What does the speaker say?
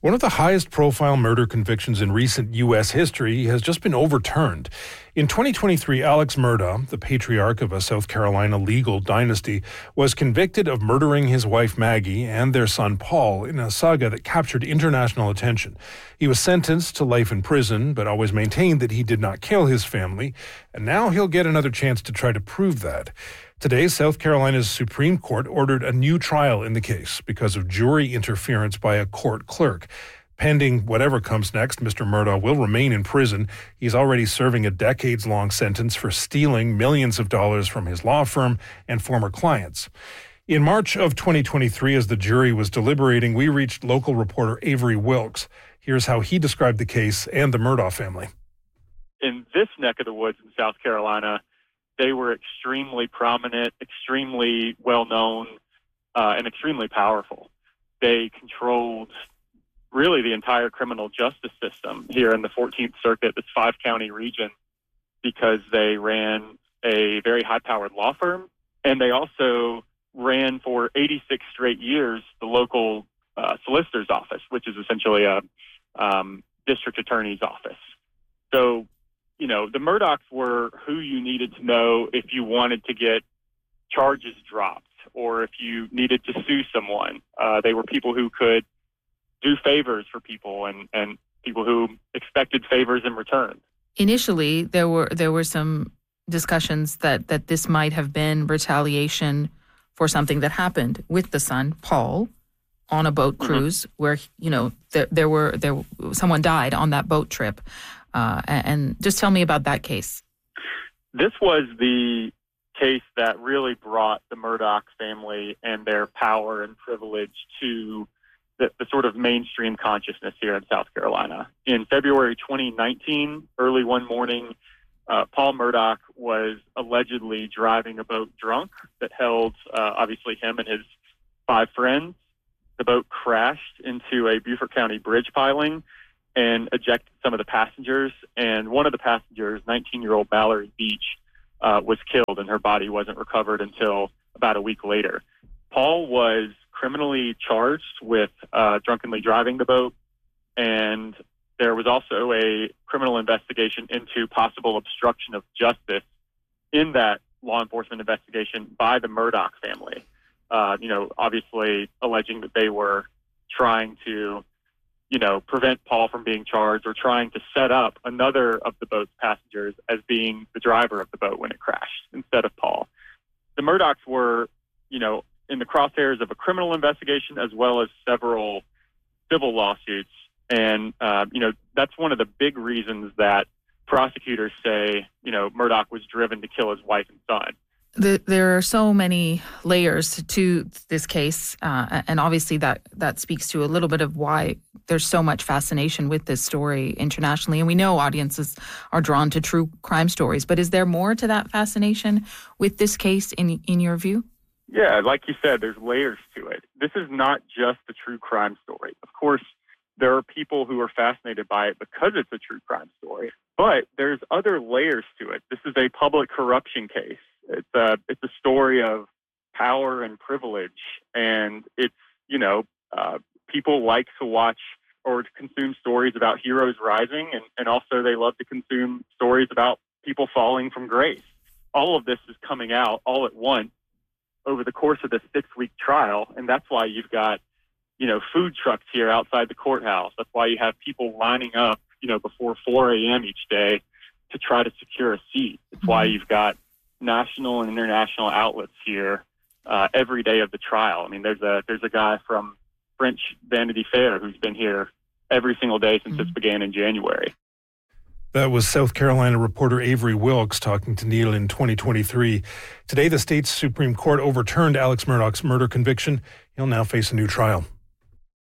One of the highest profile murder convictions in recent U.S. history has just been overturned. In 2023, Alex Murdaugh, the patriarch of a South Carolina legal dynasty, was convicted of murdering his wife Maggie and their son Paul in a saga that captured international attention. He was sentenced to life in prison, but always maintained that he did not kill his family, and now he'll get another chance to try to prove that. Today, South Carolina's Supreme Court ordered a new trial in the case because of jury interference by a court clerk. Pending whatever comes next, Mr. Murdaugh will remain in prison. He's already serving a decades-long sentence for stealing millions of dollars from his law firm and former clients. In March of 2023, as the jury was deliberating, we reached local reporter Avery Wilkes. Here's how he described the case and the Murdaugh family. In this neck of the woods in South Carolina, they were extremely prominent, extremely well-known, and extremely powerful. They controlled really the entire criminal justice system here in the 14th Circuit, this 5-county region, because they ran a very high-powered law firm, and they also ran for 86 straight years the local solicitor's office, which is essentially a district attorney's office. So, you know, the Murdaughs were who you needed to know if you wanted to get charges dropped or if you needed to sue someone. They were people who could do favors for people and people who expected favors in return. Initially, there were some discussions that this might have been retaliation for something that happened with the son, Paul, on a boat cruise where, you know, someone died on that boat trip. And just tell me about that case. This was the case that really brought the Murdaugh family and their power and privilege to the sort of mainstream consciousness here in South Carolina. In February 2019, early one morning, Paul Murdaugh was allegedly driving a boat drunk that held, obviously, him and his 5 friends. The boat crashed into a Beaufort County bridge piling and ejected some of the passengers. And one of the passengers, 19-year-old Mallory Beach, was killed, and her body wasn't recovered until about a week later. Paul was criminally charged with drunkenly driving the boat, and there was also a criminal investigation into possible obstruction of justice in that law enforcement investigation by the Murdaugh family. Obviously alleging that they were trying to prevent Paul from being charged or trying to set up another of the boat's passengers as being the driver of the boat when it crashed instead of Paul. The Murdaughs were, in the crosshairs of a criminal investigation as well as several civil lawsuits. And, that's one of the big reasons that prosecutors say, Murdaugh was driven to kill his wife and son. There are so many layers to this case, and obviously that speaks to a little bit of why there's so much fascination with this story internationally. And we know audiences are drawn to true crime stories, but is there more to that fascination with this case in your view? Yeah, like you said, there's layers to it. This is not just a true crime story. Of course, there are people who are fascinated by it because it's a true crime story, but there's other layers to it. This is a public corruption case. It's a story of power and privilege, and it's, people like to watch or to consume stories about heroes rising, and also they love to consume stories about people falling from grace. All of this is coming out all at once over the course of this 6-week trial, and that's why you've got, food trucks here outside the courthouse. That's why you have people lining up, before 4 a.m. each day to try to secure a seat. It's why you've got national and international outlets here every day of the trial. I mean, there's a guy from French Vanity Fair who's been here every single day since this began in January. That was South Carolina reporter Avery Wilkes talking to Neil in 2023. Today, the state's Supreme Court overturned Alex Murdaugh's murder conviction. He'll now face a new trial.